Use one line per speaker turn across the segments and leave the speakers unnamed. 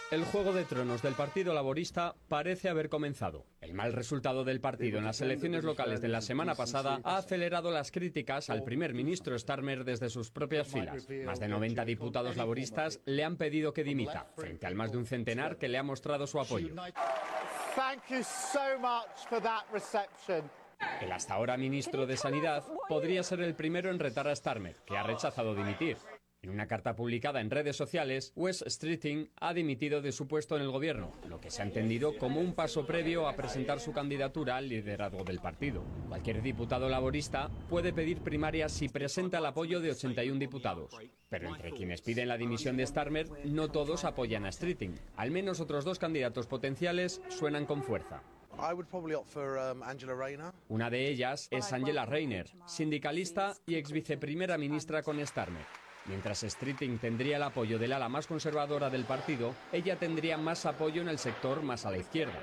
El juego de tronos del Partido Laborista parece haber comenzado. El mal resultado del partido en las elecciones locales de la semana pasada ha acelerado las críticas al primer ministro Starmer desde sus propias filas. Más de 90 diputados laboristas le han pedido que dimita, frente al más de un centenar que le ha mostrado su apoyo. El hasta ahora ministro de Sanidad podría ser el primero en retar a Starmer, que ha rechazado dimitir. En una carta publicada en redes sociales, Wes Streeting ha dimitido de su puesto en el gobierno, lo que se ha entendido como un paso previo a presentar su candidatura al liderazgo del partido. Cualquier diputado laborista puede pedir primarias si presenta el apoyo de 81 diputados. Pero entre quienes piden la dimisión de Starmer, no todos apoyan a Streeting. Al menos otros dos candidatos potenciales suenan con fuerza. Una de ellas es Angela Rayner, sindicalista y ex viceprimera ministra con Starmer. Mientras Streeting tendría el apoyo del ala más conservadora del partido, ella tendría más apoyo en el sector más a la izquierda.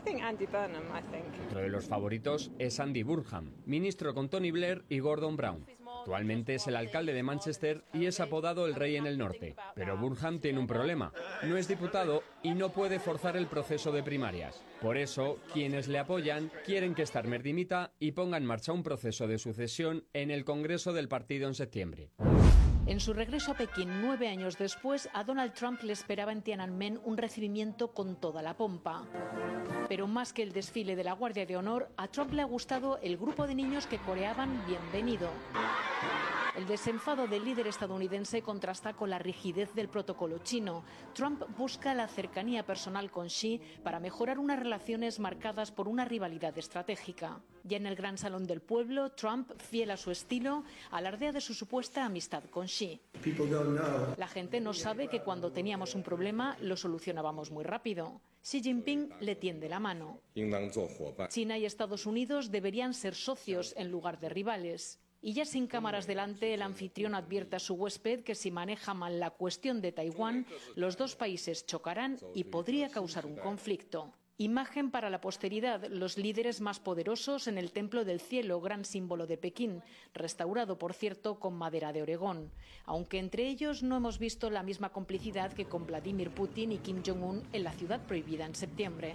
Otro de los favoritos es Andy Burnham, ministro con Tony Blair y Gordon Brown. Actualmente es el alcalde de Manchester y es apodado el Rey en el Norte. Pero Burnham tiene un problema. No es diputado y no puede forzar el proceso de primarias. Por eso, quienes le apoyan quieren que Starmer dimita y ponga en marcha un proceso de sucesión en el Congreso del partido en septiembre.
En su regreso a Pekín 9 años después, a Donald Trump le esperaba en Tiananmen un recibimiento con toda la pompa. Pero más que el desfile de la Guardia de Honor, a Trump le ha gustado el grupo de niños que coreaban "Bienvenido". El desenfado del líder estadounidense contrasta con la rigidez del protocolo chino. Trump busca la cercanía personal con Xi para mejorar unas relaciones marcadas por una rivalidad estratégica. Ya en el Gran Salón del Pueblo, Trump, fiel a su estilo, alardea de su supuesta amistad con Xi. La gente no sabe que cuando teníamos un problema lo solucionábamos muy rápido. Xi Jinping le tiende la mano. China y Estados Unidos deberían ser socios en lugar de rivales. Y ya sin cámaras delante, el anfitrión advierte a su huésped que si maneja mal la cuestión de Taiwán, los dos países chocarán y podría causar un conflicto. Imagen para la posteridad, los líderes más poderosos en el Templo del Cielo, gran símbolo de Pekín, restaurado, por cierto, con madera de Oregón. Aunque entre ellos no hemos visto la misma complicidad que con Vladimir Putin y Kim Jong-un en la ciudad prohibida en septiembre.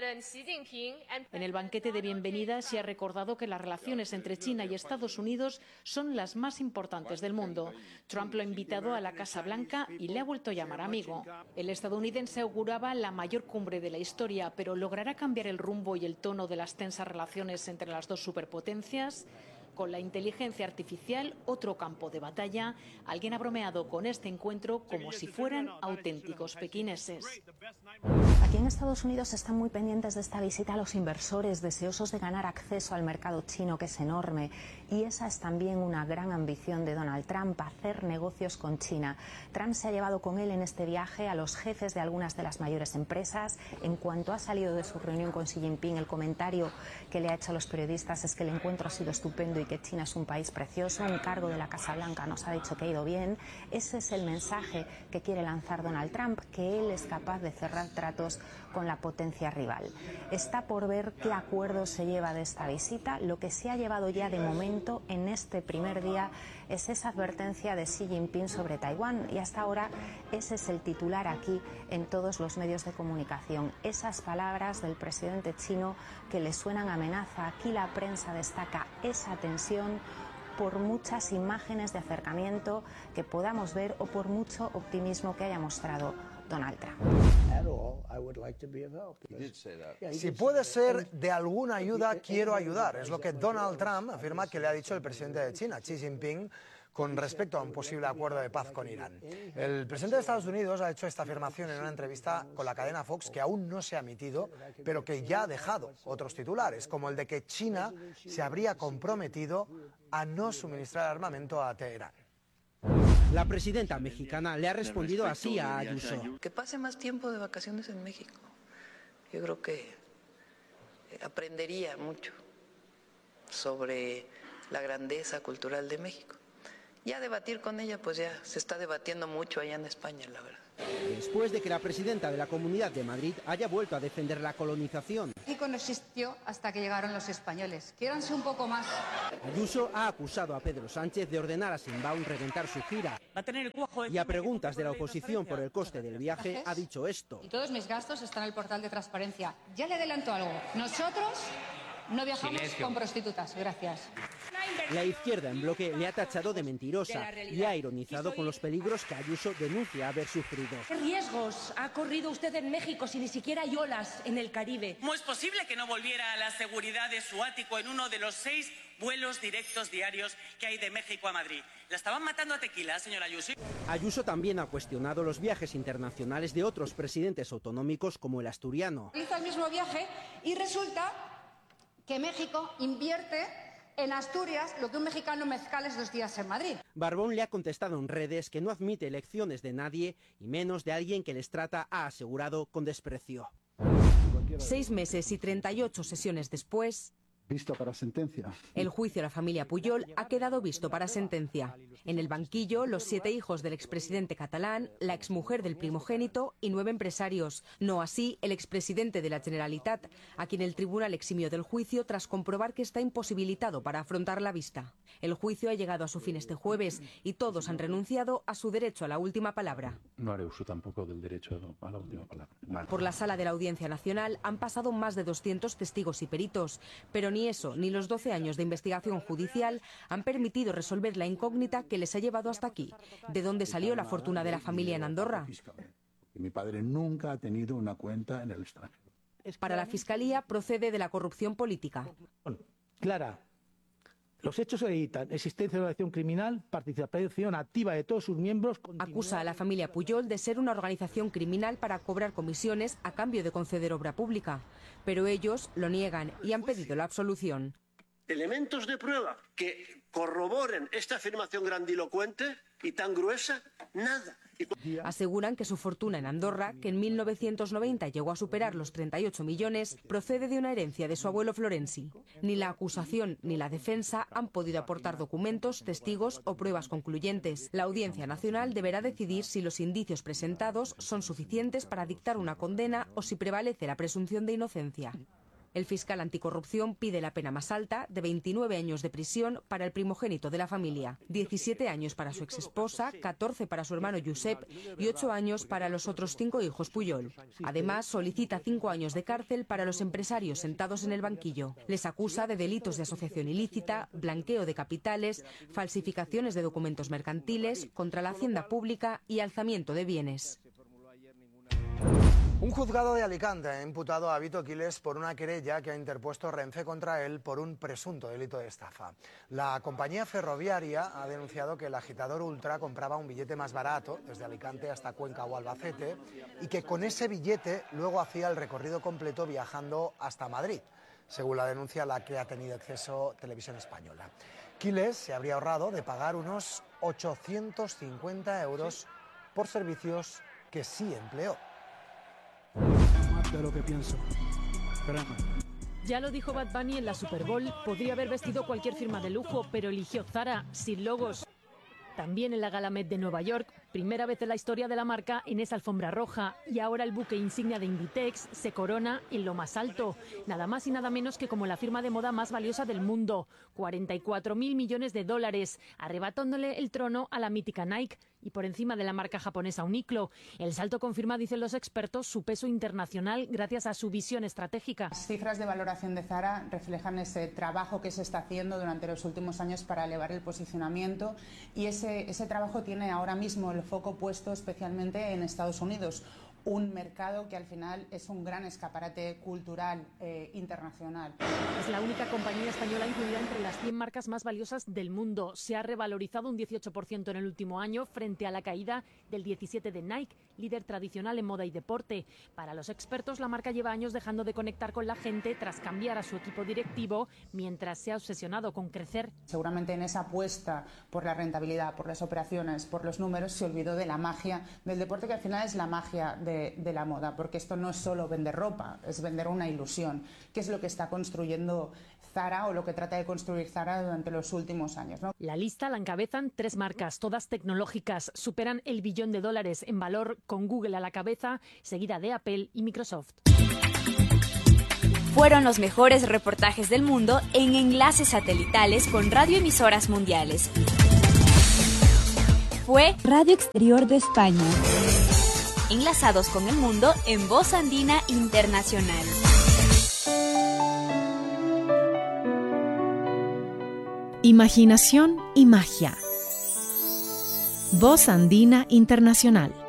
En el banquete de bienvenida se ha recordado que las relaciones entre China y Estados Unidos son las más importantes del mundo. Trump lo ha invitado a la Casa Blanca y le ha vuelto a llamar amigo. El estadounidense auguraba la mayor cumbre de la historia, pero ¿logrará cambiar el rumbo y el tono de las tensas relaciones entre las dos superpotencias? Con la inteligencia artificial, otro campo de batalla. Alguien ha bromeado con este encuentro como si fueran auténticos pequineses.
Aquí en Estados Unidos están muy pendientes de esta visita los inversores deseosos de ganar acceso al mercado chino, que es enorme. Y esa es también una gran ambición de Donald Trump, hacer negocios con China. Trump se ha llevado con él en este viaje a los jefes de algunas de las mayores empresas. En cuanto ha salido de su reunión con Xi Jinping, el comentario que le ha hecho a los periodistas es que el encuentro ha sido estupendo y que China es un país precioso. Un cargo de la Casa Blanca nos ha dicho que ha ido bien. Ese es el mensaje que quiere lanzar Donald Trump, que él es capaz de cerrar tratos con la potencia rival. Está por ver qué acuerdos se lleva de esta visita. Lo que se ha llevado ya de momento en este primer día es esa advertencia de Xi Jinping sobre Taiwán, y hasta ahora ese es el titular aquí en todos los medios de comunicación. Esas palabras del presidente chino que le suenan a amenaza. Aquí la prensa destaca esa tensión por muchas imágenes de acercamiento que podamos ver o por mucho optimismo que haya mostrado Donald Trump.
Si puede ser de alguna ayuda, quiero ayudar. Es lo que Donald Trump afirma que le ha dicho el presidente de China, Xi Jinping, con respecto a un posible acuerdo de paz con Irán. El presidente de Estados Unidos ha hecho esta afirmación en una entrevista con la cadena Fox, que aún no se ha emitido, pero que ya ha dejado otros titulares, como el de que China se habría comprometido a no suministrar armamento a Teherán.
La presidenta mexicana le ha respondido así a Ayuso.
Que pase más tiempo de vacaciones en México. Yo creo que aprendería mucho sobre la grandeza cultural de México. Ya debatir con ella, pues ya se está debatiendo mucho allá en España, la verdad.
Después de que la presidenta de la Comunidad de Madrid haya vuelto a defender la colonización.
México no existió hasta que llegaron los españoles. Quiéranse un poco más.
Ayuso ha acusado a Pedro Sánchez de ordenar a Sheinbaum reventar su gira. Y a preguntas de la oposición por el coste del viaje ha dicho esto.
Y todos mis gastos están en el portal de transparencia. Ya le adelanto algo. Nosotros no viajamos con prostitutas. Gracias.
La izquierda en bloque le ha tachado de mentirosa y ha ironizado con los peligros que Ayuso denuncia haber sufrido.
¿Qué riesgos ha corrido usted en México si ni siquiera hay olas en el Caribe?
¿Cómo es posible que no volviera a la seguridad de su ático en uno de los 6 vuelos directos diarios que hay de México a Madrid? ¿La estaban matando a tequila, señora Ayuso?
Ayuso también ha cuestionado los viajes internacionales de otros presidentes autonómicos como el asturiano.
Realiza el mismo viaje y resulta que México invierte en Asturias lo que un mexicano mezcala 2 días en Madrid.
Barbón le ha contestado en redes que no admite elecciones de nadie y menos de alguien que les trata, ha asegurado, con desprecio.
6 meses y 38 sesiones después,
visto para sentencia.
El juicio a la familia Pujol ha quedado visto para sentencia. En el banquillo, los 7 hijos del expresidente catalán, la exmujer del primogénito y 9 empresarios. No así el expresidente de la Generalitat, a quien el tribunal eximió del juicio tras comprobar que está imposibilitado para afrontar la vista. El juicio ha llegado a su fin este jueves y todos han renunciado a su derecho a la última palabra.
No haré uso tampoco del derecho a la última palabra.
Por la sala de la Audiencia Nacional han pasado más de 200 testigos y peritos, pero ni eso, ni los 12 años de investigación judicial han permitido resolver la incógnita que les ha llevado hasta aquí. ¿De dónde salió la fortuna de la familia en Andorra?
Mi padre nunca ha tenido una cuenta en el extranjero.
Para la Fiscalía procede de la corrupción política.
Clara, los hechos acreditan existencia de una acción criminal, participación activa de todos sus miembros.
Acusa a la familia Pujol de ser una organización criminal para cobrar comisiones a cambio de conceder obra pública. Pero ellos lo niegan y han pedido la absolución.
Elementos de prueba que corroboren esta afirmación grandilocuente y tan gruesa, nada.
Aseguran que su fortuna en Andorra, que en 1990 llegó a superar los 38 millones, procede de una herencia de su abuelo Florenzi. Ni la acusación ni la defensa han podido aportar documentos, testigos o pruebas concluyentes. La Audiencia Nacional deberá decidir si los indicios presentados son suficientes para dictar una condena o si prevalece la presunción de inocencia. El fiscal anticorrupción pide la pena más alta, de 29 años de prisión, para el primogénito de la familia, 17 años para su exesposa, 14 para su hermano Josep y 8 años para los otros 5 hijos Pujol. Además, solicita 5 años de cárcel para los empresarios sentados en el banquillo. Les acusa de delitos de asociación ilícita, blanqueo de capitales, falsificaciones de documentos mercantiles, contra la hacienda pública y alzamiento de bienes.
Un juzgado de Alicante ha imputado a Vito Quiles por una querella que ha interpuesto Renfe contra él por un presunto delito de estafa. La compañía ferroviaria ha denunciado que el agitador ultra compraba un billete más barato desde Alicante hasta Cuenca o Albacete y que con ese billete luego hacía el recorrido completo viajando hasta Madrid, según la denuncia a la que ha tenido acceso Televisión Española. Quiles se habría ahorrado de pagar unos 850 euros por servicios que sí empleó.
De lo que pienso.
Ya lo dijo Bad Bunny en la Super Bowl, podría haber vestido cualquier firma de lujo, pero eligió Zara, sin logos. También en la Gala Met de Nueva York, primera vez en la historia de la marca en esa alfombra roja, y ahora el buque insignia de Inditex se corona en lo más alto, nada más y nada menos que como la firma de moda más valiosa del mundo, 44.000 millones de dólares, arrebatándole el trono a la mítica Nike y por encima de la marca japonesa Uniqlo. El salto confirma, dicen los expertos, su peso internacional gracias a su visión estratégica.
Las cifras de valoración de Zara reflejan ese trabajo que se está haciendo durante los últimos años para elevar el posicionamiento y ese trabajo tiene ahora mismo el foco puesto especialmente en Estados Unidos, un mercado que al final es un gran escaparate cultural internacional.
Es la única compañía española incluida entre las 100 marcas más valiosas del mundo. Se ha revalorizado un 18% en el último año frente a la caída del 17% de Nike, líder tradicional en moda y deporte. Para los expertos, la marca lleva años dejando de conectar con la gente tras cambiar a su equipo directivo, mientras se ha obsesionado con crecer.
Seguramente en esa apuesta por la rentabilidad, por las operaciones, por los números, se olvidó de la magia del deporte, que al final es la magia de de la moda, porque esto no es solo vender ropa, es vender una ilusión, que es lo que está construyendo Zara o lo que trata de construir Zara durante los últimos años, ¿no?
La lista la encabezan 3 marcas, todas tecnológicas, superan el $1 billón en valor, con Google a la cabeza, seguida de Apple y Microsoft.
Fueron los mejores reportajes del mundo en enlaces satelitales con radioemisoras mundiales. Fue Radio Exterior de España. Enlazados con el mundo en Voz Andina Internacional.
Imaginación y magia. Voz Andina Internacional.